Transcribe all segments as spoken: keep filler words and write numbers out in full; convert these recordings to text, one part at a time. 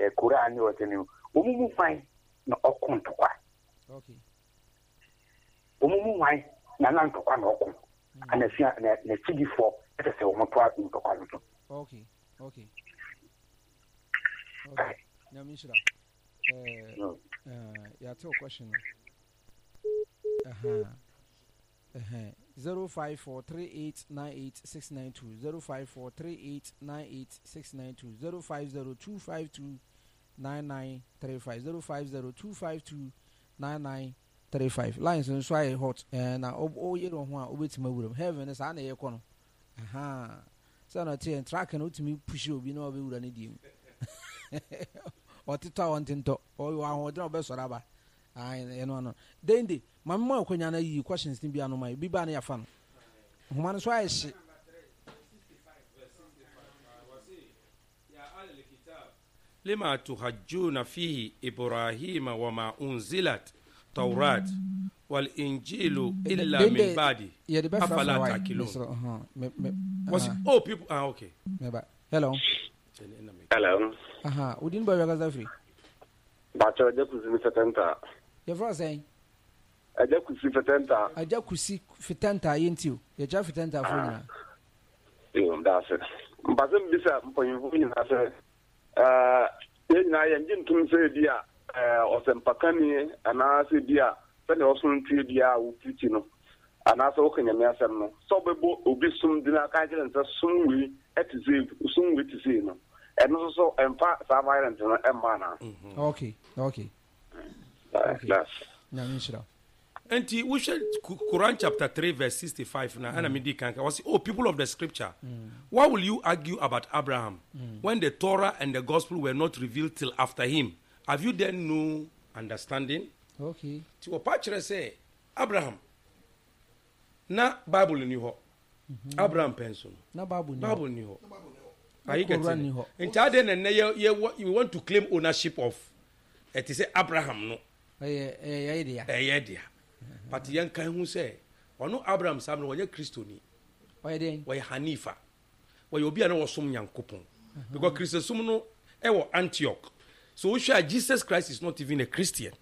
eh Quran or tenu umumu fine na okontokwa okay umumu wine na nantokwa na okon ana sia na na tigifo ete se omotoa ntokwa no okay okay okay nyamishira eh uh ya to question aha aha zero five four three eight nine eight six nine two zero five four three eight nine eight six nine two zero five zero two five two nine nine three five zero five zero two five two nine nine three five lines in so hot and na o ye don ho a obetima wuram heaven is ana ye kono aha so na tie track na otimi push obi na obe wura ne dim o tita won tinto o wa ho de obe sora ba ai ye no no dende mamma akonya na yi questions ni bia no mai bi ba na ya fa no homa no so ai hye لما تحجون فيه إبراهيم وما أنزلت توراة والإنجيل إلا من بعد أفلا تأكلون. Was it oh people ah okay. Hello. Hello. Aha, udin ba yaga zafi. Ba cha je kusi fitenta. Your friend saying? Aje kusi fitenta. Aje kusi fitenta yintiu. Ya ja fitenta fo nyina. Yo, that's it. Mbazem bisa mponyifu nyina se eh yenya yenjin tum se dia eh osempakani ana se dia se ne osun tie dia wo piti no ana se okanya me asem no so bebo obi sum dina ka jere nsa sumwi etize sumwi tize no eno so empa sa violent no emma na okay okay yes na mishra Enti we should Quran chapter three verse sixty-five na ana midi kanka was oh people of the scripture mm. why will you argue about Abraham mm. when the Torah and the gospel were not revealed till after him? Have you then no understanding? Okay. To opachre say Abraham na Bible ni ho mm-hmm. Abraham pension na Bible ni Bible ni ho are you getting enti ade na you you want to claim ownership of it is Abraham no eh eh eh dia eh dia but yan kan hu say ono Abraham sam no wonye Kristo ni why den why Hanifa why obi na wosom Nyankopon because Christo sum no e wo Antioch so we sure Jesus Christ is not even a Christian.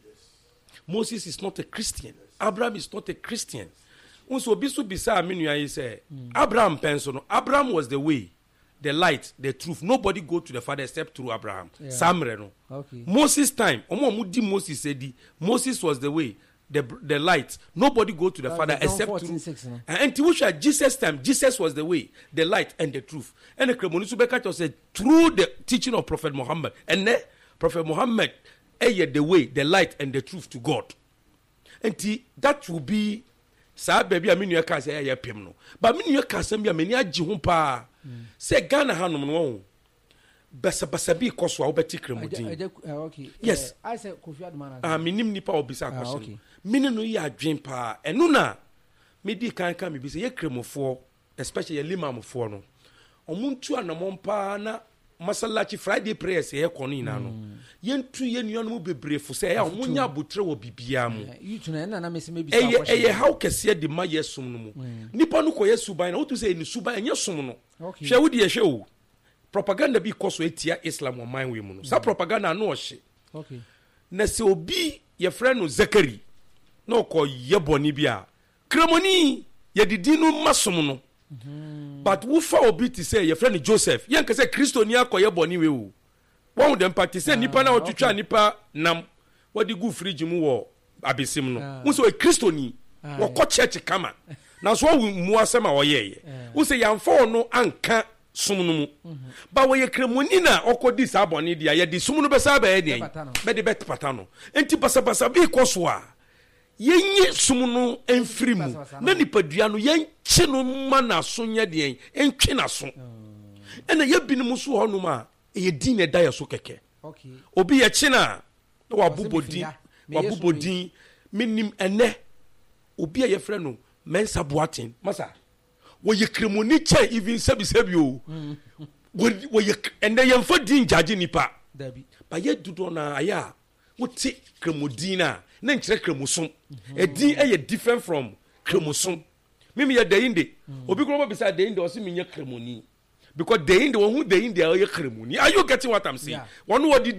Moses is not a Christian. Abraham is not a Christian. Unso obi so bisa amenu ya say Abraham penso no Abraham was the way, the light, the truth. Nobody go to the Father except through Abraham. Yeah. Samre no. Okay. Moses time, omo mu di Moses said Moses was the way, the the light. Nobody go to the uh, Father the except through. six, no? And to which Jesus time, Jesus was the way, the light, and the truth. And the Kremonisu Bekato said through the teaching of Prophet Muhammad. And then Prophet Muhammad, eh, the way, the light, and the truth to God. And t- that will be. Sa baby aminu ya ka say ya pem no ba aminu ya ka sam ya mani agi ho pa say Ghana hanom no basa basa bi koso a obeti kremodin okay yes I say Kofi Adman ah minim nipa obisa question mini no ya adwen pa eno na me di kan kan me bi say ye kremofo especially ye limamfo no omuntu anamon pa na masalachi Friday prayers ye kono ina no yentu ye nuanom bebrefo say ya omunya abotre wo bibia mu yitu na na na mesi me bi sa question eye how kese de ma yesum no mu nipa no ko yesuban na wotu say ni suban enye sum no hwe wodi ye hwe o propaganda bi koso etia Islam o man we mu no sa propaganda no o hye okay na se obi ye friend no Zakari no ko ye boni bia kremoni ye didi no masum no Mm-hmm. But who for obi to say your friend Joseph yen ka say Kristo ni akoye boni we o one of them party say nipa na otwetwa nipa nam wadi gu fridge mu wo abesim no who say Kristo ni wo ko church kama na so mu asema wo ye who say yamfo no anka sum no mu ba wo ye kremoni na okodi sa boni dia ye di sum no be sa ba ye dia be de bet patano enti basa basa bi koso a yenye sum no enfiri mu na nipadua no yenche no ma na so nya de entwe na so ena ye binim so ho no ma ye din na da ye so keke okay obi ye che na wa bubodin wa bubodin minim ene obi ye frɛ no Mensa Boatin masa wo ye kremoni che even sabi sabi o wo ye ene ye mfa din jage nipa dabi ba ye dudo na aya wo ti kremodina na nkyere kremosom edin e different from kremosom mimi ya deinde obi kro be say deinde o se minya kremoni because deinde won hu deinde e kremoni are you getting what I'm saying one what